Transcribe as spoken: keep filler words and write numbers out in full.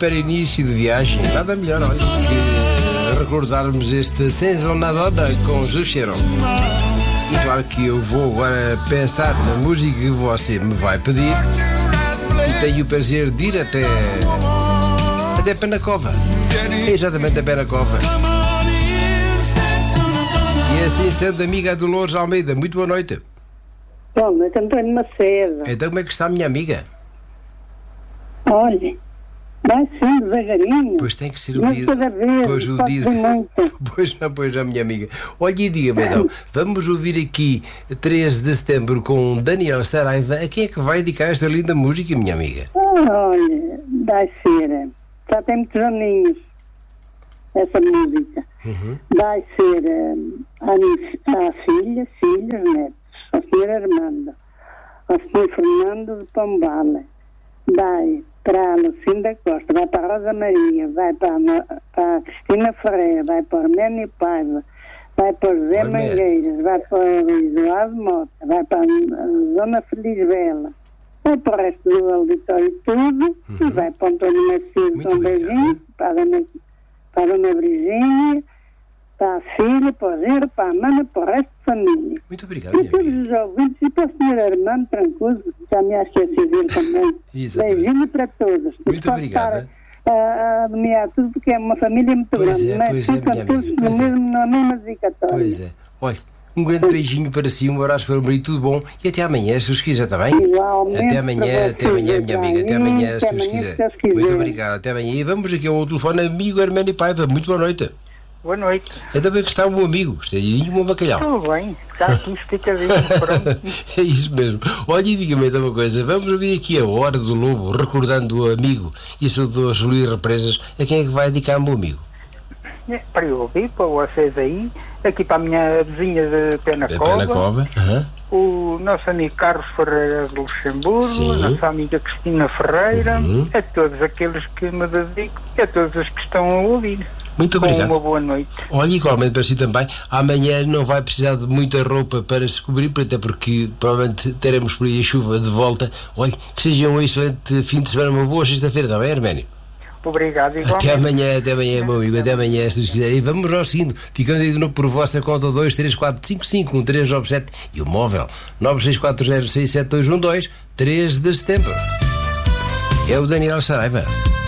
para início de viagem, nada melhor, olha, que recordarmos este Senza una donna com Zucchero. E claro que eu vou agora pensar na música que você me vai pedir e tenho o prazer de ir até até Penacova. É exatamente a Penacova. E assim sendo, amiga Dolores Almeida, muito boa noite. Boa noite, António Macedo. Então como é que está a minha amiga? Olha, vai sim, devagarinho. Pois tem que ser o Mas dia. cada vez, Pois o pode dia. ser muito. Pois não, pois não, minha amiga. Olha, e diga-me então, vamos ouvir aqui três de setembro com Daniel Saraiva. A quem é que vai dedicar esta linda música, minha amiga? Olha, vai ser. Já tem muitos aninhos essa música. Uhum. Vai ser um, à, à filha, filhos, netos, ao senhor Armando, ao senhor Fernando de Pombala. Vai para a Lucinda Costa, vai para a Rosa Maria, vai para a, para a Cristina Ferreira, vai para o Arménio Paiva, vai para o José Arménio. Mangueiras, vai para o Eduardo Mota, vai para a Zona Feliz Bela, vai para o resto do auditório tudo, Uhum. e vai para o Antônio Macedo Muito com um obrigado. beijinho, para a Dona, para a Dona Virgínia, para a filha, para o Zero, para a Amanda, para o resto da família. Muito obrigado, E minha todos amiga. os ouvintes, e para o senhor Armando Trancoso, já me acho que é civil também. Exatamente. Beijinho para todos. Muito Pode obrigada. estar A, a nomear tudo, porque é uma família muito Pois grande, é, mas pois é, ficam minha todos amiga, no pois é. mesmo, na mesma dedicatória. Pois é. Olha, um grande beijinho para si, um abraço para o marido, tudo bom. E até amanhã, se os quiser, está bem? Igualmente Até amanhã, para até amanhã, vocês, minha amiga. Até amanhã, se até Deus amanhã, quiser. se Deus quiser. Muito obrigado, até amanhã. E vamos aqui ao telefone, amigo Arménio Paiva. Muito boa noite. Boa noite. Então bem que está o meu amigo, estadinho e o meu bacalhau. Tudo bem, está aqui esticadinho, pronto. É isso mesmo. Olha, e diga-me então uma coisa. Vamos ouvir aqui a Hora do Lobo, recordando o amigo e saudoas Luís Represas. A quem é que vai dedicar o meu amigo? É, para eu ouvir, para vocês aí, aqui para a minha vizinha de Penacova, Pé na cova. Aham. o nosso amigo Carlos Ferreira de Luxemburgo, Sim. a nossa amiga Cristina Ferreira, Uhum. a todos aqueles que me dedico e a todos os que estão a ouvir. Muito Com obrigado. uma boa noite. Olha, igualmente para si também. Amanhã não vai precisar de muita roupa para se cobrir, até porque provavelmente teremos por aí a chuva de volta. Olha, que seja um excelente fim de semana, uma boa sexta-feira, está bem, Arménio? Obrigado, igualmente. Até amanhã, até amanhã, meu amigo, até amanhã, se Deus quiser. E vamos ao seguinte, ficando aí de novo por vossa conta dois três quatro cinco cinco um três nove sete e o móvel nove seis quatro zero seis sete dois um dois, três de setembro. É o Daniel Saraiva.